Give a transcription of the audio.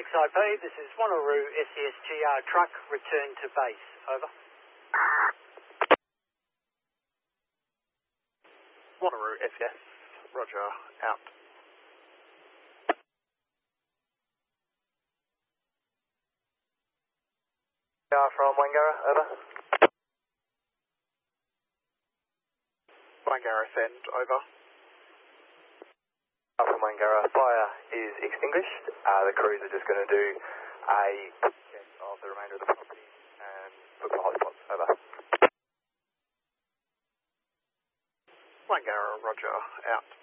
6IP, this is Wanneroo SESGR truck, return to base, over. Wanneroo FS, roger, out. From Wangara, over. Wangara send, over. From Wangara, fire is extinguished. The crews are just going to do a check of the remainder of the property and look for hotspots, over. Wangara, roger, out.